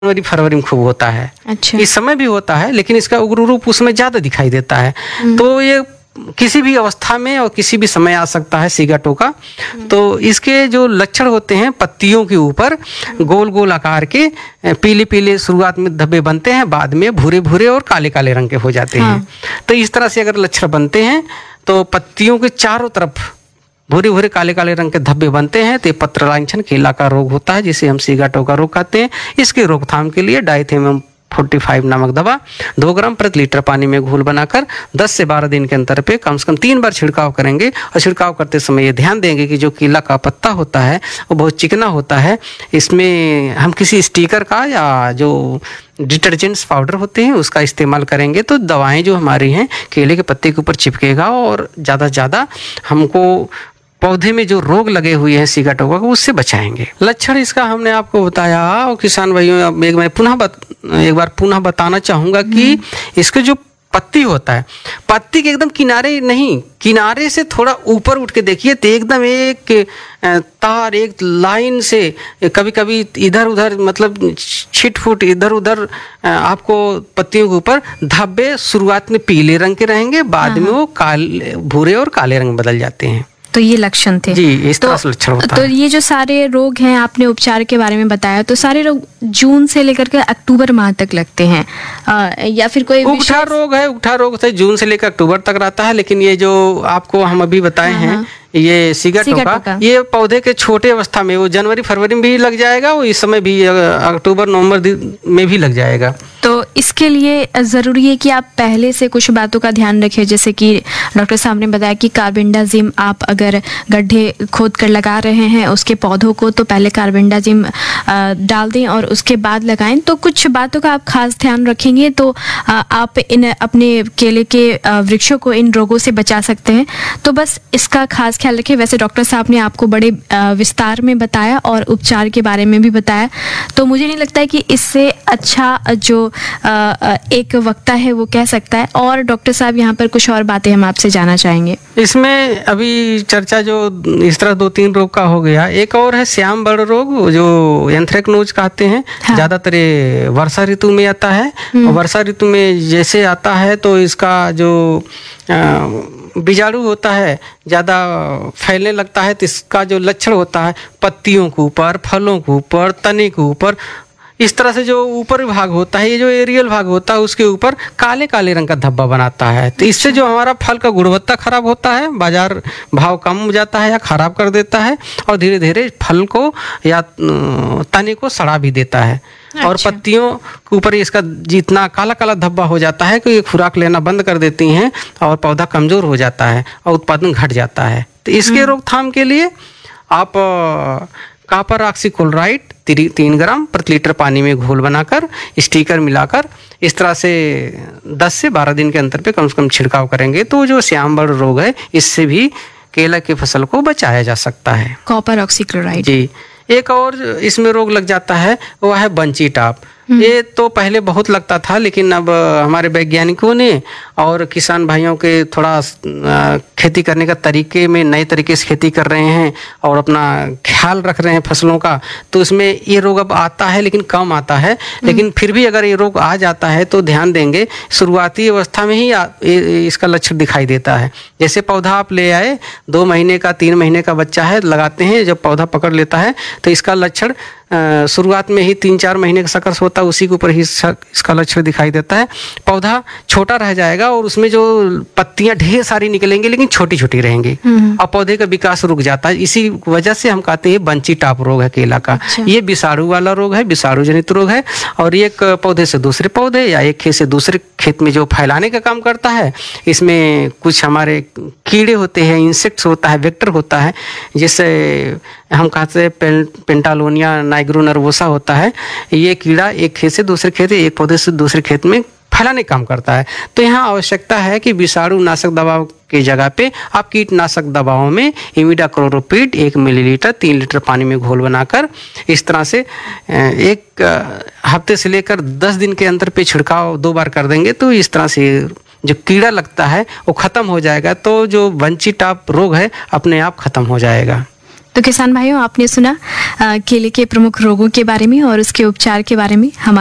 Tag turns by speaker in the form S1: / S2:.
S1: जनवरी फरवरी में खूब होता है।
S2: अच्छा।
S1: इस समय भी होता है, लेकिन इसका उग्र रूप उसमें ज़्यादा दिखाई देता है। तो ये किसी भी अवस्था में और किसी भी समय आ सकता है सिगाटो का। तो इसके जो लक्षण होते हैं, पत्तियों के ऊपर गोल गोल आकार के पीले पीले शुरुआत में धब्बे बनते हैं, बाद में भूरे भूरे और काले काले रंग के हो जाते हैं। तो इस तरह से अगर लक्षण बनते हैं तो पत्तियों के चारों तरफ भूरे भूरे काले काले रंग के धब्बे बनते हैं, तो ये पत्र लांछन केला का रोग होता है, जिसे हम सिगाटो का रोग कहते हैं। इसके रोकथाम के लिए डाइथेनियम 45 नामक दवा 2 ग्राम प्रति लीटर पानी में घोल बनाकर 10 से 12 दिन के अंतर पे कम से कम 3 बार छिड़काव करेंगे। और छिड़काव करते समय ये ध्यान देंगे कि जो केला का पत्ता होता है वो बहुत चिकना होता है। इसमें हम किसी स्टिकर का या जो डिटर्जेंट्स पाउडर होते हैं उसका इस्तेमाल करेंगे, तो दवाएं जो हमारी हैं केले के पत्ते के ऊपर चिपकेगा और ज़्यादा से ज़्यादा हमको पौधे में जो रोग लगे हुए हैं सिगाटो का उससे बचाएंगे। लक्षण इसका हमने आपको बताया। और किसान भाइयों, अब मैं एक बार पुनः बताना चाहूँगा कि इसके जो पत्ती होता है, पत्ती के एकदम किनारे नहीं, किनारे से थोड़ा ऊपर उठ के देखिए तो एकदम एक तार, एक लाइन से कभी कभी इधर उधर, मतलब छिट फुट इधर उधर आपको पत्तियों के ऊपर धब्बे शुरुआत में पीले रंग के रहेंगे, बाद में वो काले, भूरे और काले रंग बदल जाते हैं।
S2: तो ये लक्षण थे
S1: जी, इस तरह से लक्षण होता
S2: है।
S1: है।
S2: ये जो सारे रोग हैं, आपने उपचार के बारे में बताया, तो सारे रोग जून से लेकर के अक्टूबर माह तक लगते हैं या फिर कोई
S1: उगठा रोग है? उगठा रोग से जून से लेकर अक्टूबर तक रहता है, लेकिन ये जो आपको हम अभी बताए हैं ये सिगाटो का, ये पौधे के छोटे अवस्था में वो जनवरी फरवरी में भी लग जाएगा, वो इस समय भी अक्टूबर नवंबर में भी लग जाएगा।
S2: तो इसके लिए ज़रूरी है कि आप पहले से कुछ बातों का ध्यान रखें, जैसे कि डॉक्टर साहब ने बताया कि कार्बेंडाजिम आप अगर गड्ढे खोद कर लगा रहे हैं उसके पौधों को, तो पहले कार्बेंडाजिम डाल दें और उसके बाद लगाएं। तो कुछ बातों का आप खास ध्यान रखेंगे तो आप इन अपने केले के वृक्षों को इन रोगों से बचा सकते हैं। तो बस इसका खास ख्याल रखें। वैसे डॉक्टर साहब ने आपको बड़े विस्तार में बताया और उपचार के बारे में भी बताया, तो मुझे नहीं लगता है कि इससे अच्छा जो एक वक्ता है वो कह सकता है। और डॉक्टर साहब यहाँ पर कुछ और बातें हम आपसे जानना चाहेंगे।
S1: इसमें अभी चर्चा जो इस तरह 2-3 रोग का हो गया, एक और है श्याम बर्ड रोग जो एंथ्रेक्नोज कहते हैं। ज़्यादातर वर्षा ऋतु में आता है। और वर्षा ऋतु में जैसे आता है तो इसका जो बीजाणु होता है ज़्यादा फैलने लगता है। तो इसका जो लक्षण होता है पत्तियों के ऊपर, फलों के ऊपर, तने के ऊपर, इस तरह से जो ऊपर भाग होता है, ये जो एरियल भाग होता है उसके ऊपर काले काले रंग का धब्बा बनाता है। तो इससे जो हमारा फल का गुणवत्ता खराब होता है, बाजार भाव कम हो जाता है या खराब कर देता है, और धीरे धीरे फल को या तने को सड़ा भी देता है। और पत्तियों के ऊपर इसका जितना काला काला धब्बा हो जाता है कि ये खुराक लेना बंद कर देती हैं और पौधा कमज़ोर हो जाता है और उत्पादन घट जाता है। तो इसके रोकथाम के लिए आप कॉपर ऑक्सीक्लोराइड 3 ग्राम प्रति लीटर पानी में घोल बनाकर स्टिकर मिलाकर इस तरह से 10 से 12 दिन के अंतर पे कम से कम छिड़काव करेंगे, तो जो श्याम बर्ड रोग है इससे भी केला की फसल को बचाया जा सकता है।
S2: Copper oxychloride.
S1: जी। एक और इसमें रोग लग जाता है, वह है बंची टॉप। ये तो पहले बहुत लगता था, लेकिन अब हमारे वैज्ञानिकों ने और किसान भाइयों के थोड़ा खेती करने का तरीके में नए तरीके से खेती कर रहे हैं और अपना ख्याल रख रहे हैं फसलों का, तो इसमें ये रोग अब आता है लेकिन कम आता है। लेकिन फिर भी अगर ये रोग आ जाता है तो ध्यान देंगे, शुरुआती अवस्था में ही इसका लक्षण दिखाई देता है। जैसे पौधा आप ले आए, 2 महीने का 3 महीने का बच्चा है, लगाते हैं, जब पौधा पकड़ लेता है तो इसका लक्षण शुरुआत में ही 3-4 महीने का सकस होता है, उसी के ऊपर ही इसका लक्षण दिखाई देता है। पौधा छोटा रह जाएगा और उसमें जो पत्तियां ढेर सारी निकलेंगी लेकिन छोटी छोटी रहेंगी और पौधे का विकास रुक जाता है। इसी वजह से हम कहते हैं बंची टॉप रोग है केला का। ये विषाणु वाला रोग है, विषाणु जनित रोग है, और एक पौधे से दूसरे पौधे या एक खेत से दूसरे खेत में जो फैलाने का काम करता है। इसमें कुछ हमारे कीड़े होते हैं, इंसेक्ट्स होता है, वेक्टर होता है, जिससे हम कहते हैं पेंटालोनिया नाइग्रो नर्वोसा होता है। ये कीड़ा एक खेत से दूसरे खेत, एक पौधे से दूसरे खेत में फैलाने का काम करता है। तो यहाँ आवश्यकता है कि विषाणु नाशक दवा की जगह पे आप कीटनाशक दवाओं में इमिडाक्लोप्रिड 1 मिलीलीटर 3 लीटर पानी में घोल बनाकर इस तरह से 1 हफ्ते से लेकर 10 दिन के अंतर पे छिड़काव 2 बार कर देंगे, तो इस तरह से जो कीड़ा लगता है वो ख़त्म हो जाएगा। तो जो बंची टॉप रोग है अपने आप ख़त्म हो जाएगा।
S2: तो किसान भाइयों, आपने सुना केले के प्रमुख रोगों के बारे में और उसके उपचार के बारे में।